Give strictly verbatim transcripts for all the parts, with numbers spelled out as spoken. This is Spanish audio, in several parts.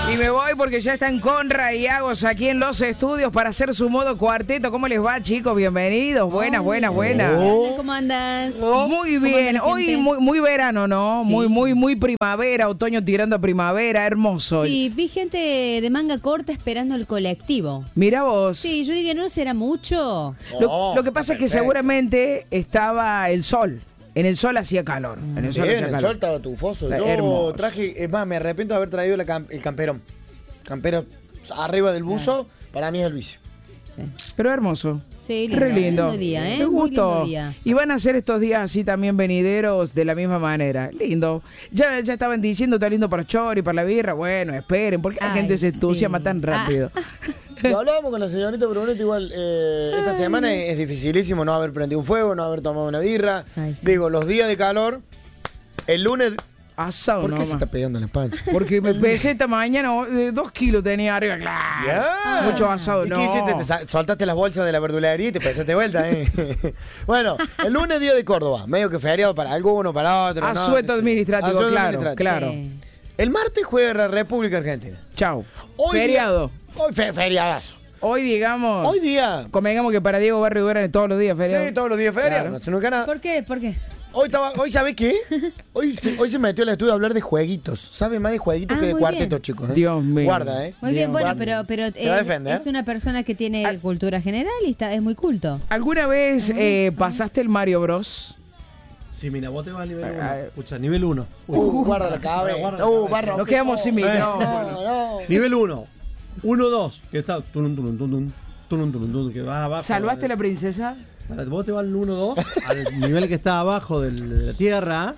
Y me voy porque ya están Conra y Agos aquí en los estudios para hacer su modo cuarteto. ¿Cómo les va, chicos? Bienvenidos. Buenas, buenas, buenas. ¿Cómo andas? Muy bien. Hoy muy, muy verano, ¿no? Sí. Muy, muy, muy primavera, otoño tirando a primavera. Hermoso. Sí, vi gente de manga corta esperando el colectivo. Mira vos. Sí, yo dije, ¿no será mucho? Lo, No, lo que pasa es que perfecto. seguramente estaba el sol. En el sol hacía calor. En el Sí, sol en hacía el calor. sol estaba tufoso. Está Yo hermoso. traje, es más, me arrepiento de haber traído la cam- el camperón. Campero arriba del buzo, para mí es el vicio. Sí, Pero hermoso. sí, Re lindo. lindo día, ¿eh? Me Muy lindo gustó. día. Y van a ser estos días así también venideros de la misma manera. Lindo. Ya, ya estaban diciendo, está lindo para Chori, para la birra. Bueno, esperen, porque la Ay, gente se entusiasma sí. tan rápido. Lo hablábamos con la señorita Brunete igual. eh, esta semana es, es dificilísimo no haber prendido un fuego, no haber tomado una birra. Ay, sí. Digo, los días de calor, el lunes... Asado, ¿Por no qué se está pegando en la panza? Porque me pesé esta mañana, oh, de dos kilos tenía arriba, claro. Ya. Mucho asado, ¿Y no. qué hiciste? Te sa- soltaste las bolsas de la verdulería y te pesaste de vuelta, ¿eh? Bueno, el lunes día de Córdoba, medio que feriado para alguno, para otro. ¿no? Asueto administrativo, Asueto claro, administrativo. claro. Sí. El martes juega la República Argentina. Chau. Hoy Feriado. Día, hoy fe, feriadazo. Hoy, digamos, Hoy día... convengamos que para Diego Barrio Durán es todos los días feriado. Sí, todos los días feria, Claro. no se nunca nada. ¿Por qué? ¿Por qué? Hoy, estaba, hoy ¿sabe qué? Hoy se, hoy se metió al estudio a hablar de jueguitos. Sabe más de jueguitos Ah, que de muy cuartetos, bien. chicos. ¿eh? Dios mío. Guarda, ¿eh? Muy Bien, bien, bueno, guarda. pero, pero Se va a eh, defender. es una persona que tiene cultura general y está, es muy culto. ¿Alguna vez eh, pasaste el Mario Bros? Sí, mira, vos te vas al nivel uno. Ah, Escucha, nivel uno. Uh, guarda la cabeza. guarda la Uh, cabeza. va a romper Nos quedamos todo. sin micrófono. No, no. Nivel uno. uno, dos. Que está. Tunun, tunun, tunun, tunun, tunun, tunun, que va abajo. ¿Salvaste a de- la princesa? Para- Vos te vas al uno, dos, al nivel que está abajo del- de la tierra.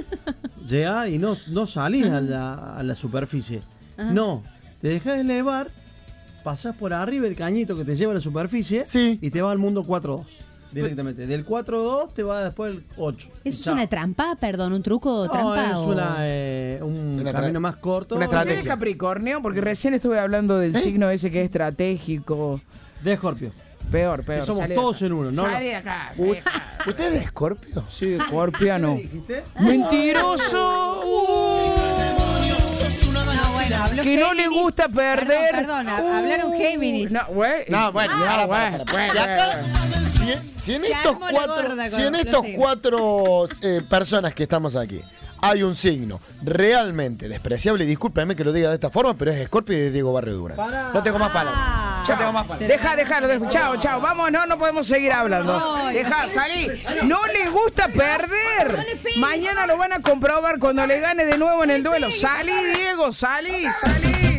Llegás y no, no salís a la, a la superficie. Ajá. No. Te dejas elevar, pasás por arriba el cañito que te lleva a la superficie. Sí. Y te vas al mundo cuatro dos. Directamente. Del cuatro dos te va después el ocho. ¿Eso es Chao. una trampa? Perdón, ¿un truco No, trampa? es o- una, eh, un Una tra- camino más corto. una ¿Usted estrategia. es Capricornio? Porque recién estuve hablando del signo ese que es estratégico. De Escorpio. Peor, peor. Que somos salí de todos acá. en uno, ¿no? Salí de acá. salí de acá. ¿Usted es de Escorpio? Sí, escorpiano. ¿Qué dijiste? ¡Mentiroso! Uh, No, bueno, habló que no le Géminis. gusta perder. Perdón, perdón, ha- hablaron Géminis. No, güey. No, bueno, Ah, para, güey, para, para. güey, Si acá- güey. Si, si en Se estos armó la cuatro, gorda si con en los estos signos. cuatro eh, personas que estamos aquí hay un signo realmente despreciable, y discúlpenme que lo diga de esta forma, pero es Escorpio y es Diego Barrio Durán. Pará. No tengo más palabras. Ah, Ya tengo más palabras. Deja, déjalo. de- Chao, chao. Vamos, no, no podemos seguir hablando. Deja, salí. No le gusta perder. No le pegues. Mañana lo van a comprobar cuando le gane de nuevo en el duelo. Salí, Diego, salí, salí.